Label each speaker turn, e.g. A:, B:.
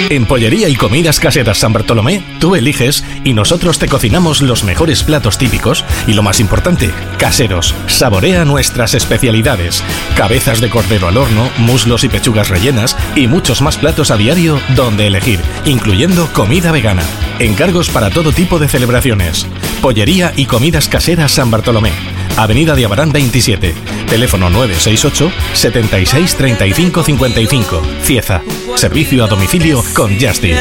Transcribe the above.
A: En Pollería y Comidas Caseras San Bartolomé, tú eliges y nosotros te cocinamos los mejores platos típicos y, lo más importante, caseros. Saborea nuestras especialidades: cabezas de cordero al horno, muslos y pechugas rellenas y muchos más platos a diario donde elegir, incluyendo comida vegana. Encargos para todo tipo de celebraciones. Pollería y Comidas Caseras San Bartolomé, Avenida de Abarán 27, teléfono 968 76 35 55, Cieza. Servicio a domicilio con Just Eat.